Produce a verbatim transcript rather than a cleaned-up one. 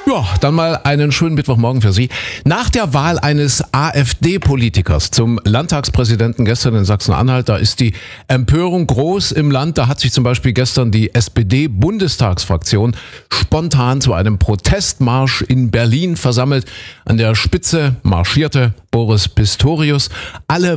Ja, dann mal einen schönen Mittwochmorgen für Sie. Nach der Wahl eines AfD-Politikers zum Landtagspräsidenten gestern in Sachsen-Anhalt, da ist die Empörung groß im Land. Da hat sich zum Beispiel gestern die S P D-Bundestagsfraktion spontan zu einem Protestmarsch in Berlin versammelt. An der Spitze marschierte Boris Pistorius. Alle